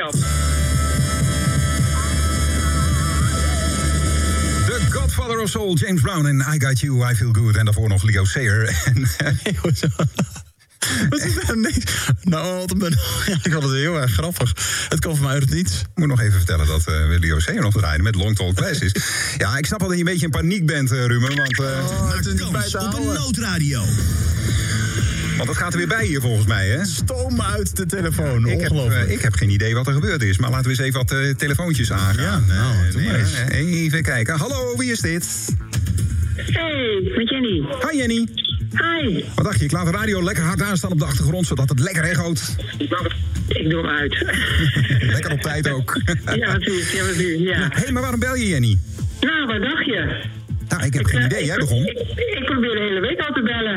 op. The Godfather of Soul, James Brown en I Got You, I Feel Good. En daarvoor nog Leo Sayer. Wat is dat? Nee. Nou, ik had het heel erg grappig. Het kwam van mij uit het niets. Ik moet nog even vertellen dat we Leo Sayer nog draaien met Long Tall Classics. Ja, ik snap wel dat je een beetje in paniek bent, Ruben. Want het is niet bij te op een houden. noodradio. want dat gaat er weer bij hier volgens mij, hè? Stoom uit de telefoon. Ongelooflijk. Ik heb geen idee wat er gebeurd is. Maar laten we eens even wat telefoontjes aangaan. Ja, nou, doe maar eens. Even kijken. Hallo, wie is dit? Hey, met Jenny. Hi Jenny. Hi. Wat dacht je? Ik laat de radio lekker hard aanstaan op de achtergrond, zodat het lekker echoot. Ik doe hem uit. Lekker op tijd ook. Ja, precies. Ja, precies. Ja. Hé, maar waarom bel je Jenny? Nou, wat dacht je? Nou, ik heb geen idee. Jij begon. Ik probeer de hele week al te bellen.